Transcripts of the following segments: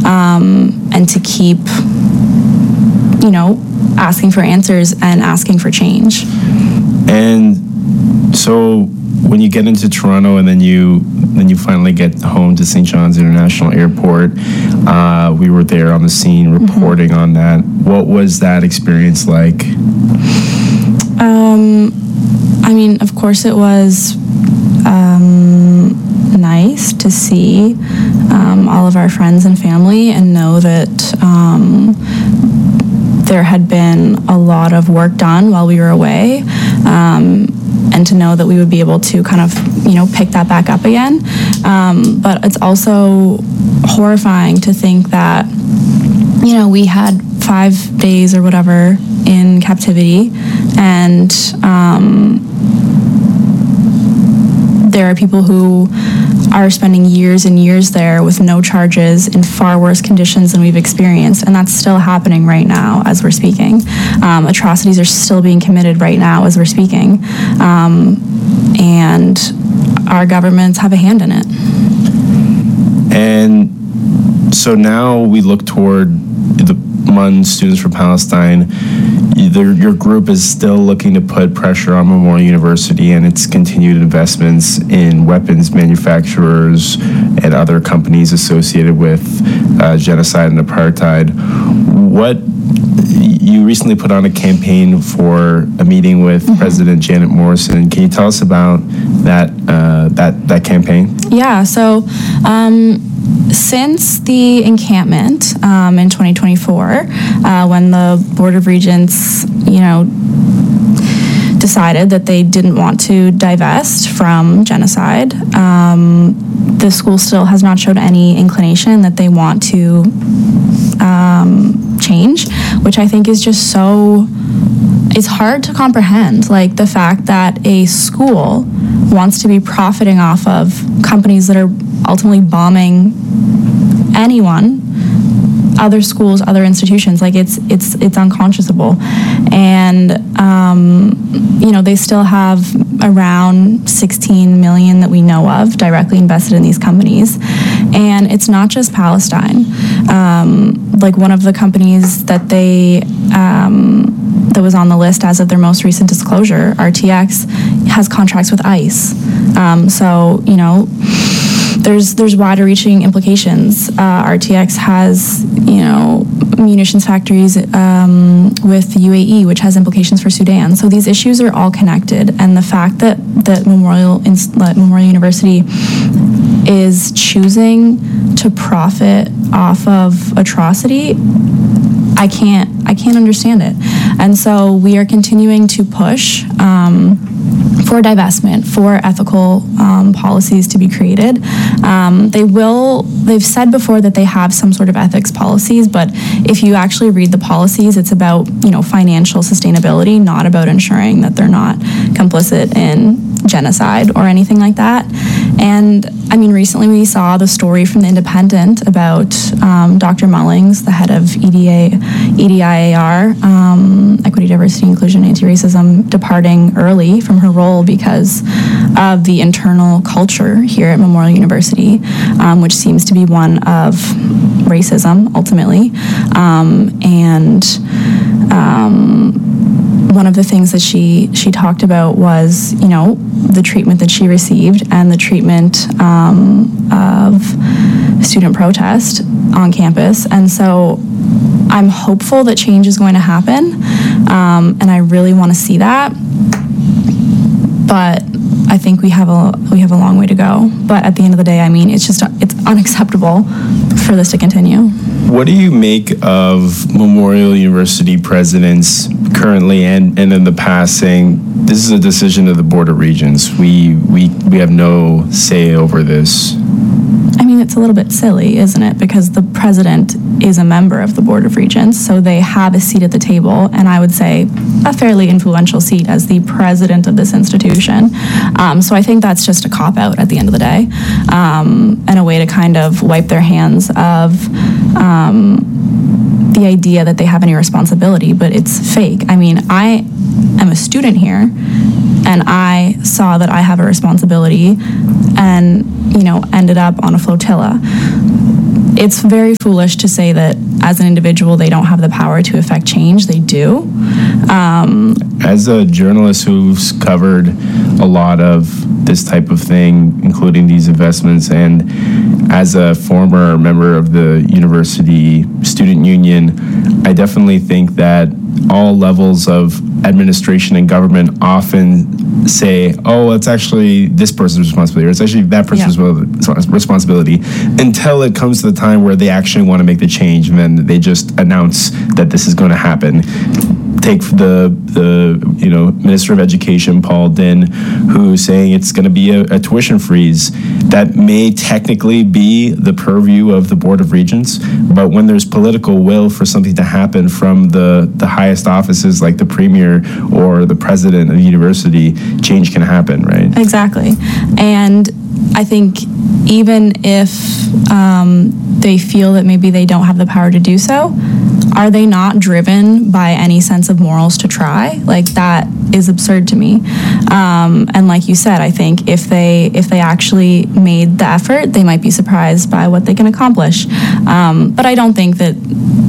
and to keep, asking for answers and asking for change. And so when you get into Toronto and then you finally get home to St. John's International Airport, we were there on the scene reporting on that. What was that experience like? Of course it was nice to see all of our friends and family and know that there had been a lot of work done while we were away, and to know that we would be able to kind of, pick that back up again. But it's also horrifying to think that, we had 5 days or whatever in captivity, and there are people who are spending years and years there with no charges in far worse conditions than we've experienced, and that's still happening right now as we're speaking. Atrocities are still being committed right now as we're speaking, and our governments have a hand in it. And so now we look toward the MUN Students for Palestine. Your group is still looking to put pressure on Memorial University and its continued investments in weapons manufacturers and other companies associated with genocide and apartheid. You recently put on a campaign for a meeting with President Janet Morrison. Can you tell us about that campaign? Yeah, so since the encampment in 2024, when the Board of Regents, decided that they didn't want to divest from genocide, the school still has not showed any inclination that they want to change, which I think is just it's hard to comprehend. Like, the fact that a school wants to be profiting off of companies that are ultimately bombing anyone, other schools, other institutions. Like, it's unconscionable. And they still have around $16 million that we know of directly invested in these companies. And it's not just Palestine. Like, one of the companies that that was on the list as of their most recent disclosure, RTX, has contracts with ICE. There's wider-reaching implications. RTX has, munitions factories with the UAE, which has implications for Sudan. So these issues are all connected, and the fact that Memorial University is choosing to profit off of atrocity, I can't understand it. And so we are continuing to push for divestment, for ethical policies to be created. They've said before that they have some sort of ethics policies, but if you actually read the policies, it's about, financial sustainability, not about ensuring that they're not complicit in genocide or anything like that. And recently we saw the story from The Independent about Dr. Mullings, the head of EDIAR, Equity, Diversity, Inclusion, Anti-Racism, departing early from her role because of the internal culture here at Memorial University, which seems to be one of racism, ultimately. One of the things that she talked about was, the treatment that she received and the treatment of student protest on campus. And so I'm hopeful that change is going to happen, and I really want to see that. But I think we have a long way to go. But at the end of the day, it's unacceptable for this to continue. What do you make of Memorial University presidents currently and in the past saying this is a decision of the Board of Regents? We have no say over this. It's a little bit silly, isn't it? Because the president is a member of the Board of Regents, so they have a seat at the table, and I would say a fairly influential seat as the president of this institution. So I think that's just a cop-out at the end of the day, and a way to kind of wipe their hands of the idea that they have any responsibility, but it's fake. I am a student here, and I saw that I have a responsibility and, ended up on a flotilla. it's very foolish to say that as an individual they don't have the power to affect change. They do. As a journalist who's covered a lot of this type of thing, including these investments, and as a former member of the university student union, I definitely think that all levels of administration and government often say, oh, it's actually this person's responsibility, or it's actually that person's responsibility, until it comes to the time where they actually want to make the change, and then they just announce that this is going to happen. Take the Minister of Education, Paul Dinn, who's saying it's going to be a tuition freeze. That may technically be the purview of the Board of Regents, but when there's political will for something to happen from the highest offices like the Premier or the President of the university, change can happen, right? Exactly. And I think even if they feel that maybe they don't have the power to do so, are they not driven by any sense of morals to try? Like, that is absurd to me. And like you said, I think if they actually made the effort, they might be surprised by what they can accomplish. But I don't think that.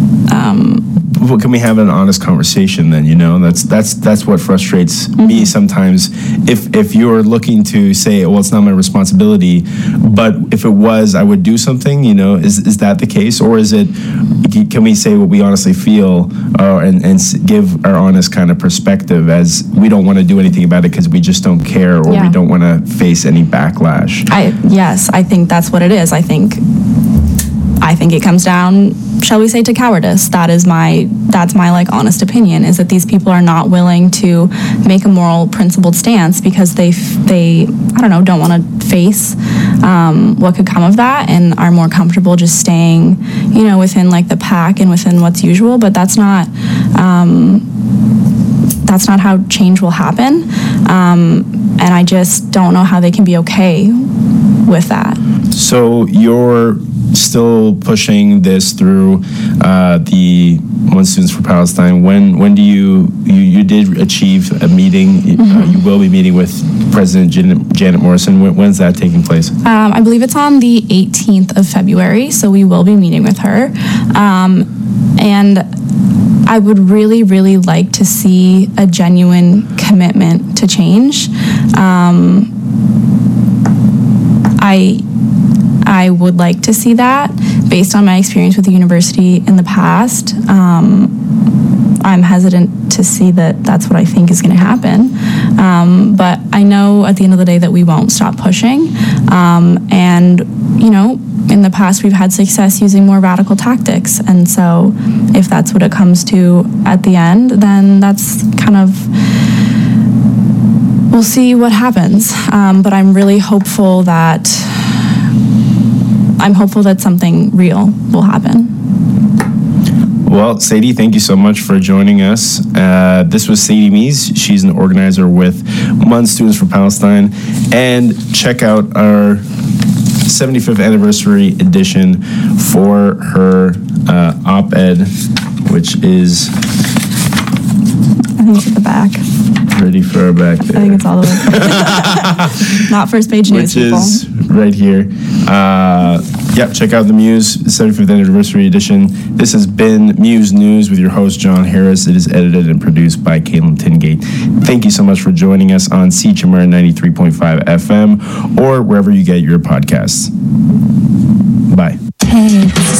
Well, can we have an honest conversation then? That's what frustrates me sometimes. If you're looking to say, well, it's not my responsibility, but if it was, I would do something. Is that the case, or is it? Can we say what we honestly feel, and give our honest kind of perspective, as we don't want to do anything about it because we just don't care, or we don't want to face any backlash? Yes, I think that's what it is. I think it comes down, shall we say, to cowardice. That's my like honest opinion, is that these people are not willing to make a moral principled stance because they don't want to face what could come of that, and are more comfortable just staying within like the pack and within what's usual. But that's not how change will happen, and I just don't know how they can be okay with that. So you're still pushing this through the One Students for Palestine. When do you did achieve a meeting? You will be meeting with President Janet Morrison. When's that taking place? I believe it's on the 18th of February, so we will be meeting with her. And I would really, really like to see a genuine commitment to change. I would like to see that based on my experience with the university in the past. I'm hesitant to see that that's what I think is going to happen. But I know at the end of the day that we won't stop pushing. And, in the past we've had success using more radical tactics. And so if that's what it comes to at the end, then that's kind of, we'll see what happens. But I'm really hopeful that something real will happen. Well, Sadie, thank you so much for joining us. This was Sadie Mees. She's an organizer with One Students for Palestine. And check out our 75th anniversary edition for her op-ed, which is... I think it's at the back. Pretty far back there. I think it's all the way back. Not first page news, which is right here. Check out the Muse 75th Anniversary Edition. This has been Muse News with your host, John Harris. It is edited and produced by Caitlin Tingate. Thank you so much for joining us on CHMR 93.5 FM or wherever you get your podcasts. Bye.